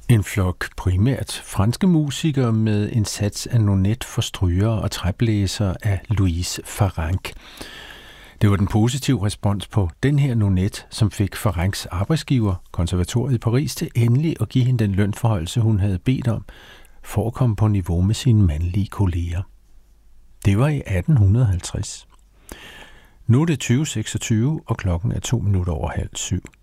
En flok primært franske musikere med en sats af nonet for strygere og træblæser af Louise Farrenc. Det var den positive respons på den her nonet, som fik Farrencs arbejdsgiver, konservatoriet i Paris, til endelig at give hende den lønforhøjelse, hun havde bedt om, for at komme på niveau med sine mandlige kolleger. Det var i 1850. Nu er det 2026, og klokken er 7:02.